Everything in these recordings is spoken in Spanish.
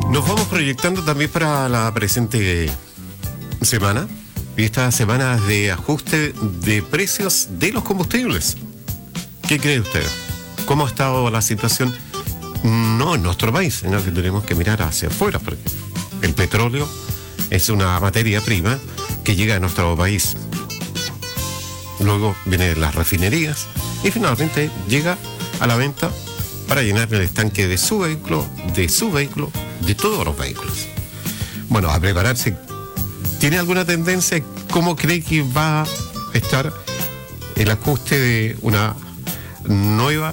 Nos vamos proyectando también para la presente semana. Y esta semana es de ajuste de precios de los combustibles. ¿Qué cree usted? ¿Cómo ha estado la situación? No en nuestro país, sino que tenemos que mirar hacia afuera, porque el petróleo es una materia prima que llega a nuestro país. Luego vienen las refinerías y finalmente llega a la venta para llenar el estanque de su vehículo, de todos los vehículos. Bueno, a prepararse. ¿Tiene alguna tendencia? ¿Cómo cree que va a estar el ajuste de una nueva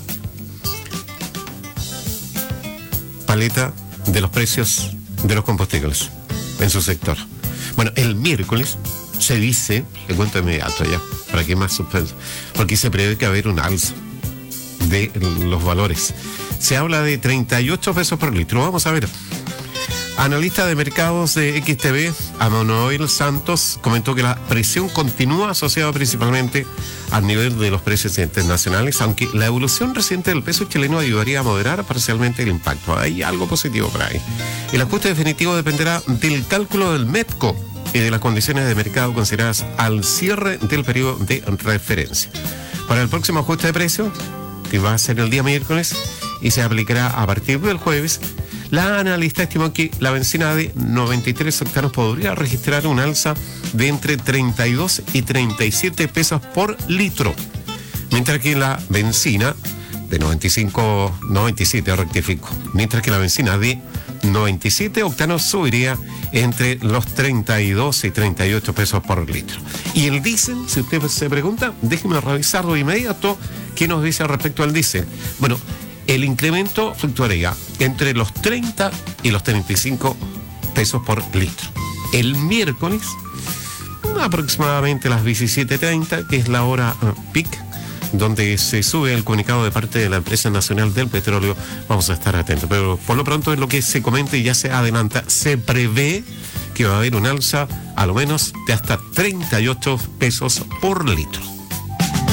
paleta de los precios de los combustibles en su sector? Bueno, el miércoles se dice, le cuento de inmediato ya, para que más suspenso, porque se prevé que va a haber un alza de los valores. Se habla de 38 pesos por litro. Vamos a ver. Analista de mercados de XTV, Amanuel Santos, comentó que la presión continúa asociada principalmente al nivel de los precios internacionales, aunque la evolución reciente del peso chileno ayudaría a moderar parcialmente el impacto. Hay algo positivo por ahí. El ajuste definitivo dependerá del cálculo del MEPCO y de las condiciones de mercado consideradas al cierre del periodo de referencia. Para el próximo ajuste de precio, que va a ser el día miércoles y se aplicará a partir del jueves, la analista estimó que la benzina de 93 octanos podría registrar un alza de entre 32 y 37 pesos por litro, mientras que la benzina de 97, rectifico, mientras que la benzina de 97 octanos subiría entre los 32 y 38 pesos por litro. Y el diésel, si usted se pregunta, déjeme revisarlo de inmediato. ¿Qué nos dice respecto al diésel? Bueno, el incremento fluctuaría entre los 30 y los 35 pesos por litro. El miércoles, aproximadamente las 17:30, que es la hora peak, donde se sube el comunicado de parte de la Empresa Nacional del Petróleo, vamos a estar atentos. Pero por lo pronto, en lo que se comenta y ya se adelanta, se prevé que va a haber un alza a lo menos de hasta 38 pesos por litro.